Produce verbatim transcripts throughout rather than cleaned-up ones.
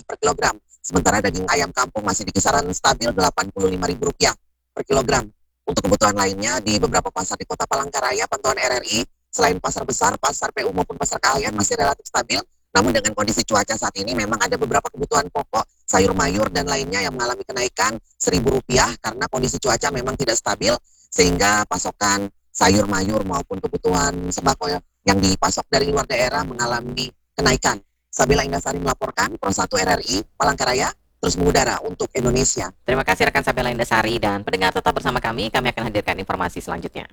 per kilogram. Sementara daging ayam kampung masih di kisaran stabil delapan puluh lima ribu rupiah per kilogram. Untuk kebutuhan lainnya di beberapa pasar di Kota Palangkaraya, pantauan R R I, selain pasar besar, pasar P U maupun pasar Kahayan masih relatif stabil. Namun dengan kondisi cuaca saat ini memang ada beberapa kebutuhan pokok, sayur mayur dan lainnya yang mengalami kenaikan seribu rupiah karena kondisi cuaca memang tidak stabil sehingga pasokan sayur mayur maupun kebutuhan sembako yang dipasok dari luar daerah mengalami kenaikan. Sabila Indasari melaporkan, Pro satu R R I, Palangkaraya, terus mengudara untuk Indonesia. Terima kasih rekan Sabila Indasari dan pendengar tetap bersama kami, kami akan hadirkan informasi selanjutnya.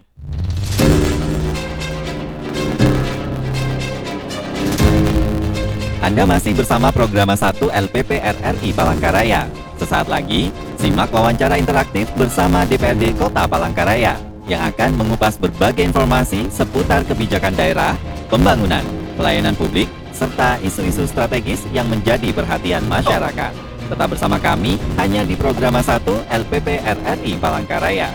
Anda masih bersama Programa satu L P P R R I Palangkaraya. Sesaat lagi, simak wawancara interaktif bersama D P R D Kota Palangkaraya yang akan mengupas berbagai informasi seputar kebijakan daerah, pembangunan, pelayanan publik, serta isu-isu strategis yang menjadi perhatian masyarakat. Tetap bersama kami hanya di Programa satu L P P R R I Palangkaraya.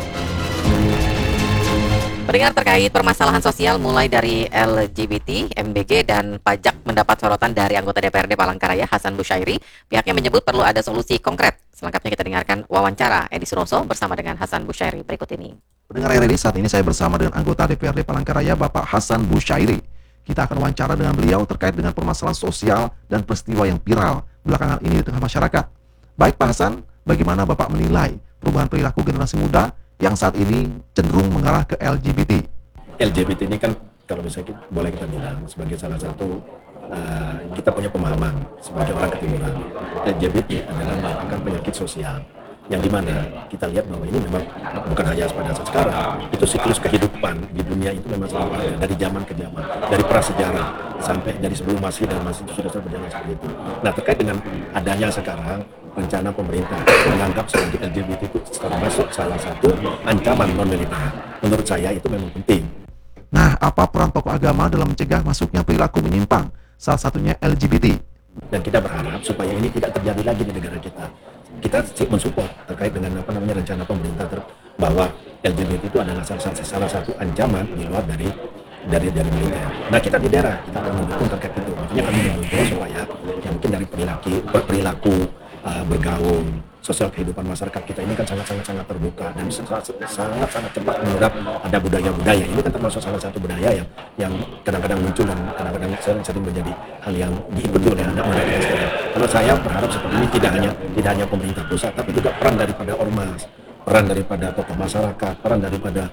Pendengar, terkait permasalahan sosial mulai dari L G B T, M B G, dan pajak mendapat sorotan dari anggota D P R D Palangkaraya Hasan Busyairi. Pihaknya menyebut perlu ada solusi konkret. Selengkapnya kita dengarkan wawancara Edi Suroso bersama dengan Hasan Busyairi berikut ini. Pendengar R R I, saat ini saya bersama dengan anggota D P R D Palangkaraya Bapak Hasan Busyairi. Kita akan wawancara dengan beliau terkait dengan permasalahan sosial dan peristiwa yang viral belakangan ini di tengah masyarakat. Baik Pak Hasan, bagaimana Bapak menilai perubahan perilaku generasi muda yang saat ini cenderung mengarah ke L G B T? L G B T ini kan kalau misalnya kita, boleh kita bilang sebagai salah satu uh, kita punya pemahaman sebagai orang ketimuran. L G B T adalah merupakan penyakit sosial yang dimana kita lihat bahwa ini memang bukan hanya pada saat sekarang, itu siklus kehidupan di dunia itu memang selalu ada dari zaman ke zaman, dari prasejarah sampai dari sebelum masih dan masih sudah berjalan seperti itu. Nah, terkait dengan adanya sekarang rencana pemerintah menganggap sebagai L G B T itu termasuk salah satu ancaman non-militer, menurut saya itu memang penting. Nah, apa peran tokoh agama dalam mencegah masuknya perilaku menyimpang, salah satunya L G B T? Dan kita berharap supaya ini tidak terjadi lagi di negara kita. Kita mensupport terkait dengan apa namanya rencana pemerintah ter- bahwa L G B T itu adalah salah satu, salah satu ancaman di luar dari dari dari militer. Nah, kita di daerah kita akan mendukung terkait itu. Makanya kami mendukung supaya yang mungkin dari perilaku perilaku uh, bergaul, sosial kehidupan masyarakat kita ini kan sangat-sangat sangat terbuka dan sangat-sangat cepat menyerap ada budaya-budaya. Ini kan termasuk salah satu budaya yang yang kadang-kadang muncul dan kadang-kadang sering menjadi hal yang diikuti oleh anak muda kita sekarang. Kalau saya berharap seperti ini tidak hanya tidak hanya pemerintah pusat, tapi juga peran daripada ormas, peran daripada tokoh masyarakat, peran daripada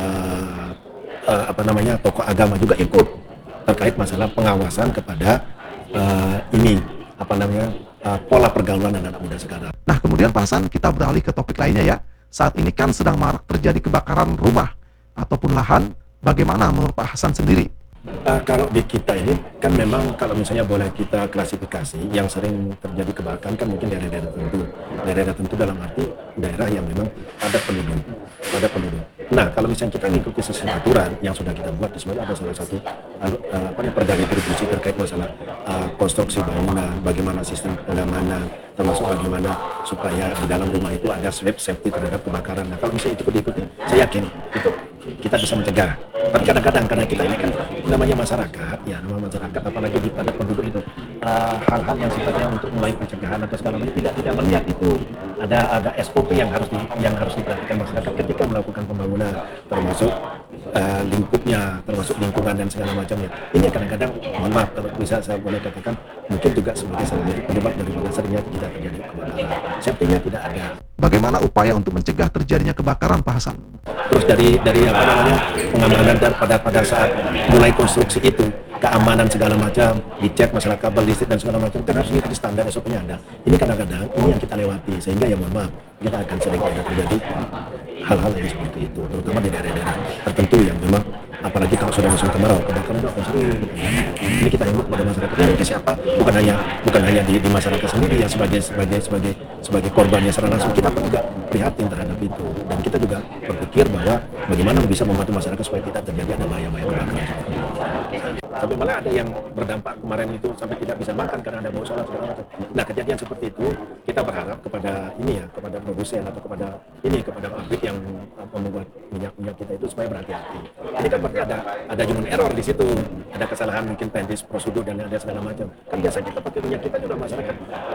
uh, uh, apa namanya tokoh agama juga ikut terkait masalah pengawasan kepada uh, ini apa namanya uh, pola pergaulan anak-anak muda sekarang. Nah, kemudian Pak Hasan, kita beralih ke topik lainnya ya. Saat ini kan sedang marak terjadi kebakaran rumah ataupun lahan. Bagaimana menurut Pak Hasan sendiri? Uh, kalau di kita ini kan memang kalau misalnya boleh kita klasifikasi yang sering terjadi kebakaran kan mungkin daerah-daerah tertentu. Daerah-daerah tertentu dalam arti daerah yang memang ada penduduk, ada penduduk. Nah, kalau misalnya kita mengikuti sesuai aturan yang sudah kita buat, sebenarnya ada salah satu uh, uh, apa namanya perda distribusi terkait masalah uh, konstruksi bangunan, bagaimana sistem pengamanan, termasuk bagaimana supaya di dalam rumah itu ada swab safety terhadap kebakaran. Nah, kalau misalnya itu diikuti, saya yakin itu kita bisa mencegah. Tapi kadang-kadang karena kita ini kan namanya masyarakat, ya nama masyarakat, apalagi di pada penduduk itu uh, hal-hal yang sifatnya untuk mulai pencegahan atau segala macam tidak tidak melihat itu ada ada S O P yang harus di, yang harus diperhatikan masyarakat ketika melakukan pembangunan, termasuk uh, lingkupnya, termasuk lingkungan dan segala macamnya. Ini kadang-kadang, mohon maaf kalau bisa saya boleh katakan, mungkin juga sebagai salah satu penyebab daripada seringnya tidak terjadi kebakaran. Safety-nya tidak ada. Bagaimana upaya untuk mencegah terjadinya kebakaran, Pak Hasan? Terus dari dari apa namanya pengamanan dan pada pada saat mulai konstruksi itu keamanan segala macam dicek masalah kabel listrik dan segala macam kan harus mengikuti standar S O P-nya ada. Ini kadang-kadang ini yang kita lewati sehingga ya mohon maaf kita akan sering ada terjadi hal-hal yang seperti itu terutama di daerah-daerah tertentu yang memang apalagi kalau sudah musim kemarau kebakaran itu akan sering. Ini kita himbau kepada masyarakat yang ke siapa bukan hanya bukan hanya di, di masyarakat sendiri yang sebagai sebagai sebagai sebagai korbannya secara langsung kita pun juga prihatin terhadap itu dan kita juga berpikir bahwa bagaimana bisa membantu masyarakat supaya tidak terjadi ada bahaya-bahaya kebakaran seperti itu. Tapi malah ada yang berdampak kemarin itu sampai tidak bisa makan karena ada bau solar segala macam. Nah kejadian seperti itu kita berharap kepada ini ya kepada produsen atau kepada ini kepada pabrik yang apa, membuat minyak-minyak kita itu supaya berhati-hati. Ini kan berarti ada ada human error di situ, ada kesalahan mungkin teknis prosedur dan ada segala macam. Kan biasa kita pakai minyak kita juga masyarakat